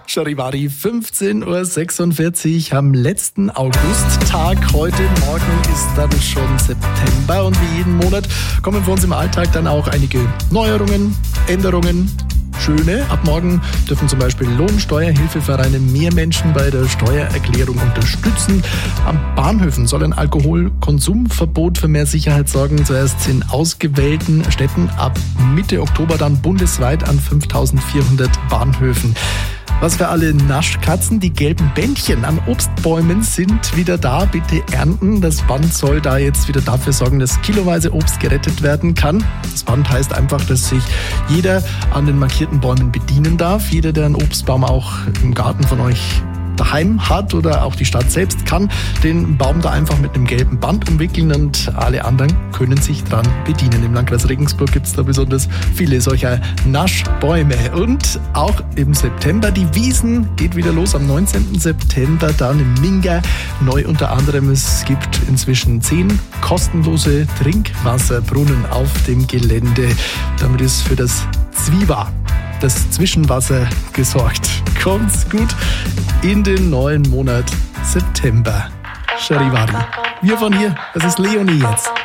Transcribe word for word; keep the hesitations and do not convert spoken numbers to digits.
Charivari, fünfzehn Uhr sechsundvierzig am letzten Augusttag. Heute Morgen ist dann schon September und wie jeden Monat kommen für uns im Alltag dann auch einige Neuerungen, Änderungen. Schöne. Ab morgen dürfen zum Beispiel Lohnsteuerhilfevereine mehr Menschen bei der Steuererklärung unterstützen. An Bahnhöfen soll ein Alkoholkonsumverbot für mehr Sicherheit sorgen. Zuerst in ausgewählten Städten, ab Mitte Oktober dann bundesweit an fünftausendvierhundert Bahnhöfen. Was für alle Naschkatzen, die gelben Bändchen an Obstbäumen sind wieder da. Bitte ernten. Das Band soll da jetzt wieder dafür sorgen, dass kiloweise Obst gerettet werden kann. Das Band heißt einfach, dass sich jeder an den markierten Bäumen bedienen darf. Jeder, der einen Obstbaum auch im Garten von euch daheim hat oder auch die Stadt selbst, kann den Baum da einfach mit einem gelben Band umwickeln und alle anderen können sich dran bedienen. Im Landkreis Regensburg gibt es da besonders viele solcher Naschbäume. Und auch im September, die Wiesn geht wieder los am neunzehnten September, dann in Minga. Neu unter anderem, es gibt inzwischen zehn kostenlose Trinkwasserbrunnen auf dem Gelände. Damit ist für das Zwieber, das Zwischenwasser, gesorgt. Kommt's gut in den neuen Monat September. Charivari. Wir von hier, das ist Leonie jetzt.